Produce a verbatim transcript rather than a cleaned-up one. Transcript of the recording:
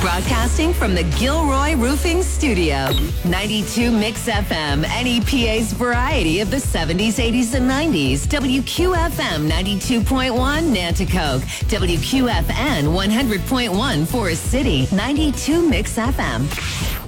Broadcasting from the Gilroy Roofing Studio. ninety-two Mix F M, N E P A's variety of the seventies, eighties, and nineties. W Q F M ninety-two point one, Nanticoke. W Q F N one hundred point one, Forest City. ninety-two Mix F M.